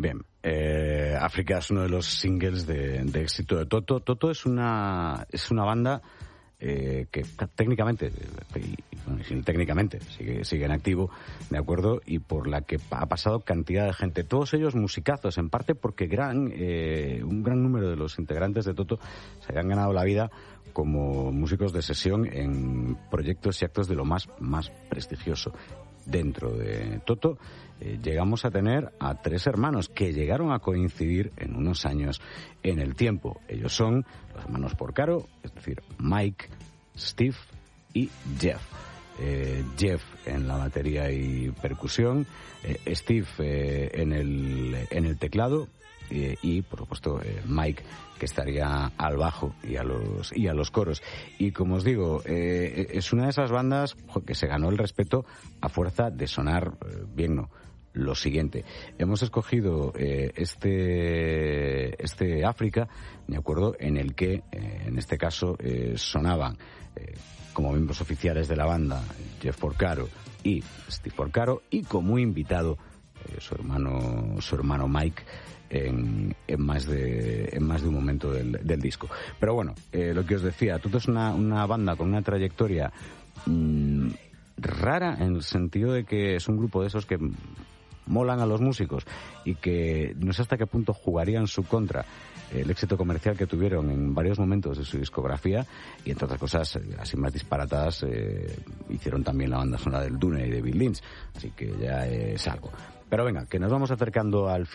Bien, África es uno de los singles de éxito de Toto. Toto es una banda que técnicamente sigue en activo, ¿de acuerdo? Y por la que ha pasado cantidad de gente, todos ellos musicazos, en parte porque un gran número de los integrantes de Toto se han ganado la vida como músicos de sesión en proyectos y actos de lo más prestigioso. Dentro de Toto llegamos a tener a 3 hermanos que llegaron a coincidir en unos años en el tiempo. Ellos son los hermanos Porcaro, es decir, Mike, Steve y Jeff. Jeff en la batería y percusión, Steve en el teclado y por supuesto Mike, que estaría al bajo y a los coros. Y como os digo, es una de esas bandas que se ganó el respeto a fuerza de sonar bien, ¿no? Lo siguiente, hemos escogido este África, ¿de acuerdo?, en el que, en este caso, sonaban como miembros oficiales de la banda Jeff Porcaro y Steve Porcaro, y como invitado su hermano Mike en más de un momento del disco. Pero bueno, lo que os decía, Toto es una banda con una trayectoria rara, en el sentido de que es un grupo de esos que molan a los músicos y que no sé hasta qué punto jugaría en su contra el éxito comercial que tuvieron en varios momentos de su discografía, y entre otras cosas así más disparatadas hicieron también la banda sonora del Dune y de Bill Lynch, así que ya es algo. Pero venga, que nos vamos acercando al